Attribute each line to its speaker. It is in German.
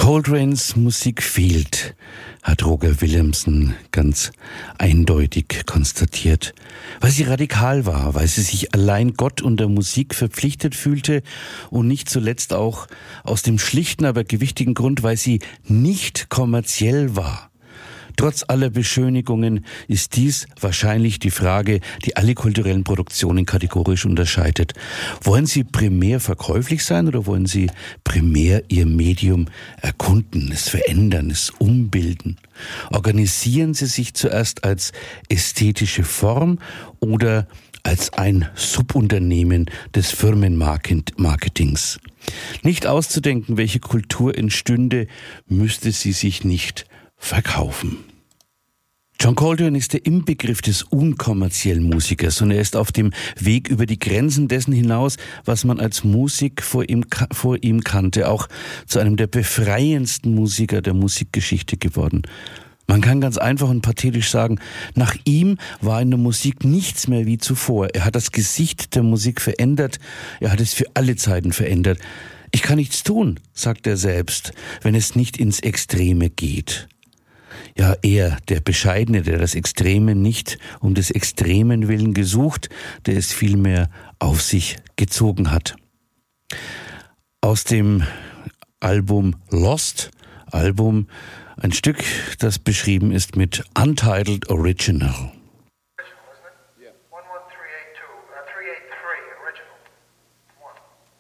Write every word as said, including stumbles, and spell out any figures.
Speaker 1: Coltranes Musik fehlt, hat Roger Willemsen ganz eindeutig konstatiert, weil sie radikal war, weil sie sich allein Gott und der Musik verpflichtet fühlte und nicht zuletzt auch aus dem schlichten, aber gewichtigen Grund, weil sie nicht kommerziell war. Trotz aller Beschönigungen ist dies wahrscheinlich die Frage, die alle kulturellen Produktionen kategorisch unterscheidet. Wollen Sie primär verkäuflich sein oder wollen Sie primär Ihr Medium erkunden, es verändern, es umbilden? Organisieren Sie sich zuerst als ästhetische Form oder als ein Subunternehmen des Firmenmarketings? Nicht auszudenken, welche Kultur entstünde, müsste sie sich nicht verkaufen. John Coltrane ist der Inbegriff des unkommerziellen Musikers und er ist auf dem Weg über die Grenzen dessen hinaus, was man als Musik vor ihm, vor ihm kannte, auch zu einem der befreiendsten Musiker der Musikgeschichte geworden. Man kann ganz einfach und pathetisch sagen, nach ihm war in der Musik nichts mehr wie zuvor. Er hat das Gesicht der Musik verändert, er hat es für alle Zeiten verändert. Ich kann nichts tun, sagt er selbst, wenn es nicht ins Extreme geht. Ja, er, der Bescheidene, der das Extreme nicht um des Extremen willen gesucht, der es vielmehr auf sich gezogen hat. Aus dem Album Lost, Album, ein Stück, das beschrieben ist mit Untitled Original.